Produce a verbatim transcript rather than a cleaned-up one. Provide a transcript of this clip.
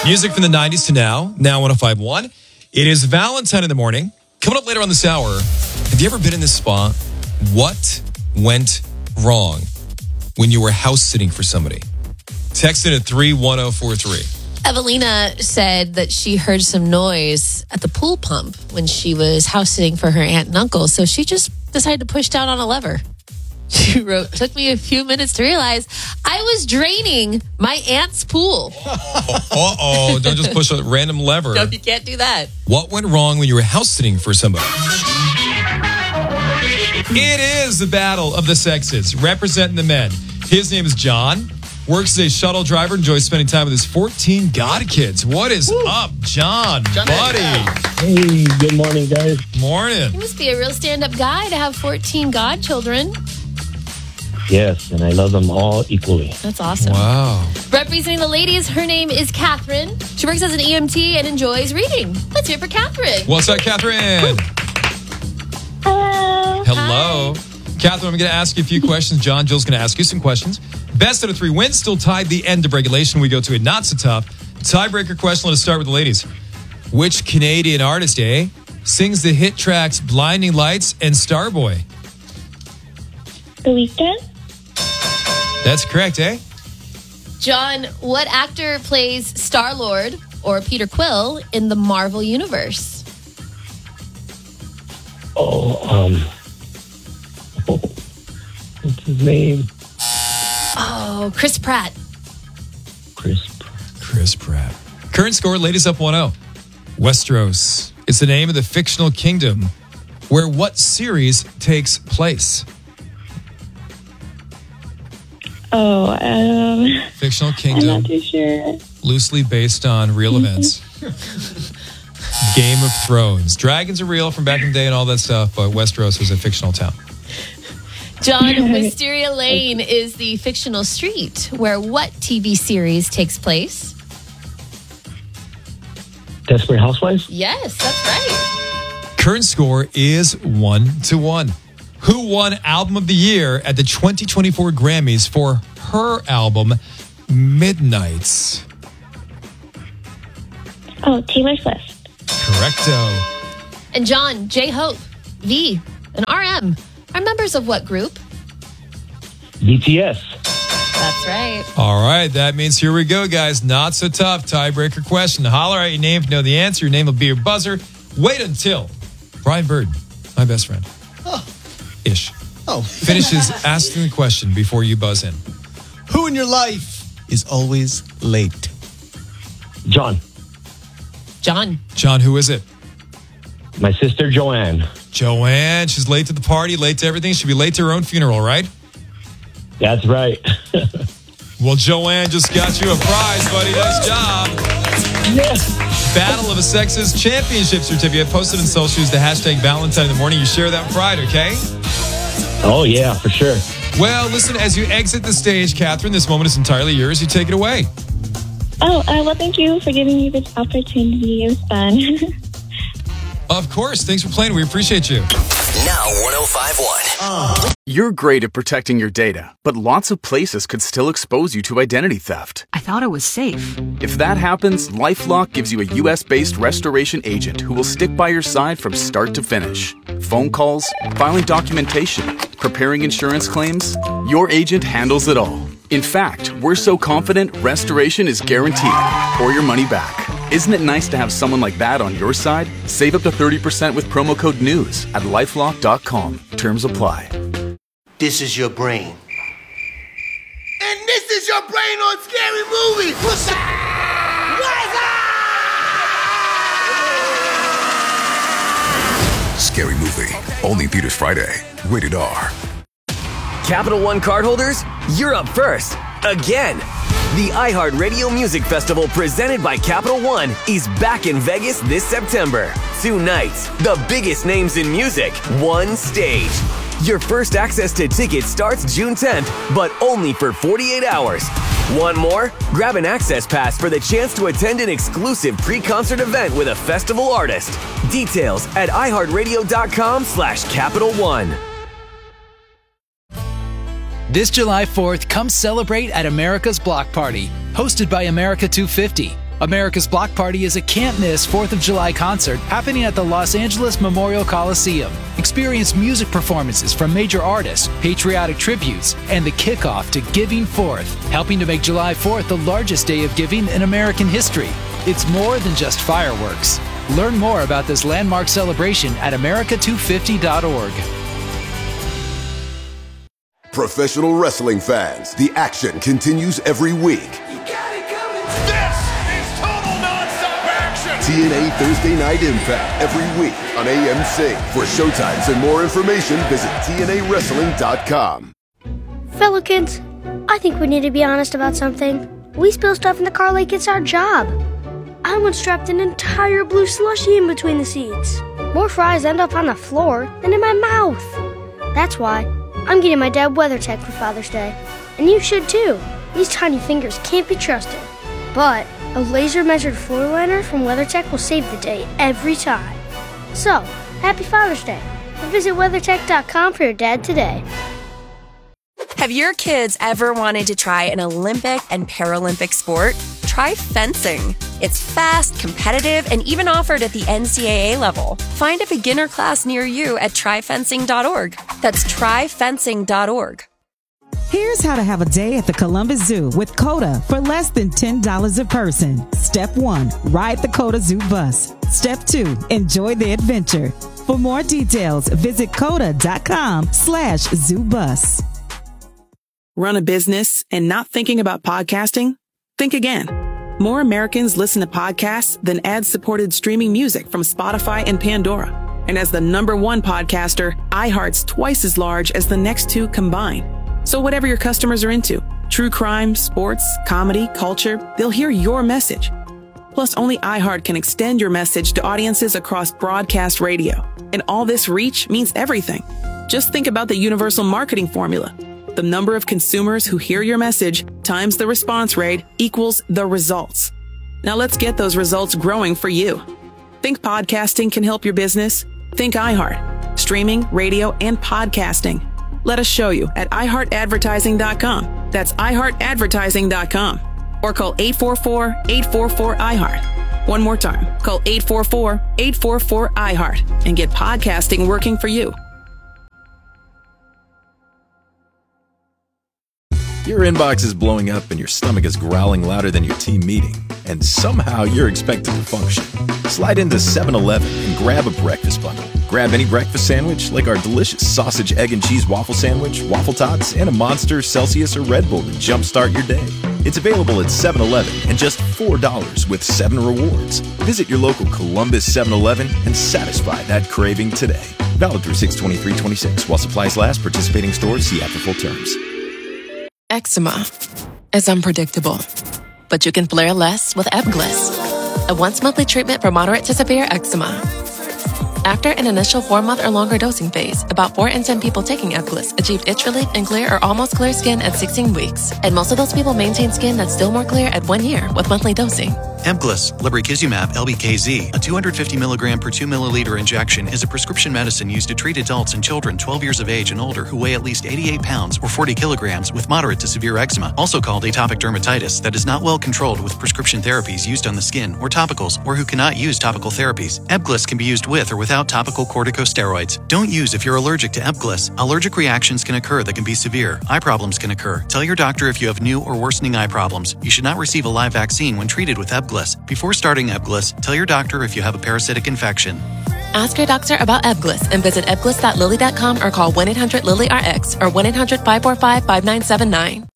Music from the nineties to now, now one oh five point one. It is Valentine in the morning. Coming up later on this hour, have you ever been in this spot? What went wrong when you were house sitting for somebody? Text in at three one oh four three. Evelina said that she heard some noise at the pool pump when she was house sitting for her aunt and uncle, so she just decided to push down on a lever. She wrote, took me a few minutes to realize I was draining my aunt's pool. Uh-oh, don't just push a random lever. No, you can't do that. What went wrong when you were house sitting for somebody? It is the battle of the sexes, representing the men. His name is John, works as a shuttle driver, enjoys spending time with his fourteen God kids. What is Woo. up, John, John buddy? Hey, good morning, guys. Morning. You must be a real stand-up guy to have fourteen godchildren. Yes, and I love them all equally. That's awesome. Wow. Representing the ladies, her name is Catherine. She works as an E M T and enjoys reading. Let's hear it for Catherine. What's up, Catherine? Hello. Hello. Hi. Catherine, I'm going to ask you a few questions. John, Jill's going to ask you some questions. Best out of three wins, still tied the end of regulation. We go to a not so tough tiebreaker question. Let us start with the ladies. Which Canadian artist, eh, sings the hit tracks Blinding Lights and Starboy? The Weeknd. That's correct, eh? John, what actor plays Star-Lord or Peter Quill in the Marvel Universe? Oh, um, oh, what's his name? Oh, Chris Pratt. Chris Pratt. Chris Pratt. Current score, ladies up one oh. Westeros. It's the name of the fictional kingdom where what series takes place? Oh, um, Fictional I'm kingdom, not too sure. loosely based on real events. Game of Thrones. Dragons are real from back in the day and all that stuff, but Westeros was a fictional town. John, Wisteria Lane is the fictional street where what T V series takes place? Desperate Housewives? Yes, that's right. Current score is one to one. Who won Album of the Year at the twenty twenty-four Grammys for her album, Midnights? Oh, Taylor Swift. Correcto. And John, J-Hope, V, and R M are members of what group? B T S. That's right. All right, that means here we go, guys. Not so tough. Tiebreaker question. Holler out your name if you know the answer. Your name will be your buzzer. Wait until Brian Bird, my best friend, Oh. ish, Oh. finishes asking the question before you buzz in. Who in your life is always late? John. John. John, who is it? My sister Joanne. Joanne. She's late to the party, late to everything. She'll be late to her own funeral, right? That's right. Well, Joanne just got you a prize, buddy. Nice job. Yes. Battle of the Sexes Championship certificate posted in socials. The hashtag Valentine in the morning. You share that pride, okay? Oh, yeah, for sure. Well, listen, as you exit the stage, Catherine, this moment is entirely yours. You take it away. Oh, uh, well, thank you for giving me this opportunity. It was fun. Of course. Thanks for playing. We appreciate you. Now one oh five point one. You're great at protecting your data, but lots of places could still expose you to identity theft. I thought it was safe. If that happens, LifeLock gives you a U S-based restoration agent who will stick by your side from start to finish. Phone calls, filing documentation, preparing insurance claims, your agent handles it all. In fact, we're so confident restoration is guaranteed or your money back. Isn't it nice to have someone like that on your side? Save up to thirty percent with promo code NEWS at lifelock dot com. Terms apply. This is your brain. And this is your brain on Scary Movie. What's up? Rise up! Scary Movie. Only theaters Friday. Rated R. Capital One cardholders, you're up first. Again. The iHeartRadio Music Festival presented by Capital One is back in Vegas this September. Two nights, the biggest names in music, one stage. Your first access to tickets starts June tenth, but only for forty-eight hours. Want more? Grab an access pass for the chance to attend an exclusive pre-concert event with a festival artist. Details at iHeartRadio.com slash Capital One. This July fourth, come celebrate at America's Block Party, hosted by America two fifty. America's Block Party is a can't-miss fourth of July concert happening at the Los Angeles Memorial Coliseum. Experience music performances from major artists, patriotic tributes, and the kickoff to Giving Fourth, helping to make July fourth the largest day of giving in American history. It's more than just fireworks. Learn more about this landmark celebration at America two fifty dot org. Professional wrestling fans, the action continues every week. T N A Thursday Night Impact every week on A M C. For showtimes and more information, visit T N A wrestling dot com. Fellow kids, I think we need to be honest about something. We spill stuff in the car like it's our job. I once strapped an entire blue slushie in between the seats. More fries end up on the floor than in my mouth. That's why I'm getting my dad WeatherTech for Father's Day. And you should too. These tiny fingers can't be trusted. But a laser-measured floor liner from WeatherTech will save the day every time. So, happy Father's Day. And visit WeatherTech dot com for your dad today. Have your kids ever wanted to try an Olympic and Paralympic sport? Try fencing. It's fast, competitive, and even offered at the N C double A level. Find a beginner class near you at try fencing dot org. That's try fencing dot org. Here's how to have a day at the Columbus Zoo with COTA for less than ten dollars a person. Step one, ride the COTA Zoo bus. Step two, enjoy the adventure. For more details, visit COTA dot com slash zoo bus. Run a business and not thinking about podcasting? Think again. More Americans listen to podcasts than ad-supported streaming music from Spotify and Pandora. And as the number one podcaster, iHeart's twice as large as the next two combined. So whatever your customers are into, true crime, sports, comedy, culture, they'll hear your message. Plus, only iHeart can extend your message to audiences across broadcast radio. And all this reach means everything. Just think about the universal marketing formula. The number of consumers who hear your message times the response rate equals the results. Now let's get those results growing for you. Think podcasting can help your business? Think iHeart. Streaming, radio, and podcasting. Let us show you at i heart advertising dot com. That's i heart advertising dot com. Or call eight four four, eight four four, I heart. One more time. Call eight four four, eight four four, I heart and get podcasting working for you. Your inbox is blowing up and your stomach is growling louder than your team meeting. And somehow you're expected to function. Slide into seven eleven and grab a breakfast bundle. Grab any breakfast sandwich like our delicious sausage, egg, and cheese waffle sandwich, waffle tots, and a Monster, Celsius, or Red Bull to jumpstart your day. It's available at seven eleven and just four dollars with seven rewards. Visit your local Columbus seven eleven and satisfy that craving today. Valid through six twenty-three twenty-six while supplies last. Participating stores, see app for full terms. Eczema is unpredictable, but you can flare less with Ebglyss, a once-monthly treatment for moderate to severe eczema. After an initial four-month or longer dosing phase, about four in ten people taking Ebglyss achieved itch relief and clear or almost clear skin at sixteen weeks, and most of those people maintain skin that's still more clear at one year with monthly dosing. Ebglyss, lebrikizumab L B K Z, a two hundred fifty milligram per two milliliter injection, is a prescription medicine used to treat adults and children twelve years of age and older who weigh at least eighty-eight pounds or forty kilograms with moderate to severe eczema, also called atopic dermatitis, that is not well controlled with prescription therapies used on the skin or topicals, or who cannot use topical therapies. Ebglyss can be used with or without topical corticosteroids. Don't use if you're allergic to Ebglyss. Allergic reactions can occur that can be severe. Eye problems can occur. Tell your doctor if you have new or worsening eye problems. You should not receive a live vaccine when treated with Ebglyss. Before starting Ebglyss, tell your doctor if you have a parasitic infection. Ask your doctor about Ebglyss and visit ebglyss dot lilly dot com or call one eight hundred lilly R X or one eight hundred five four five five nine seven nine.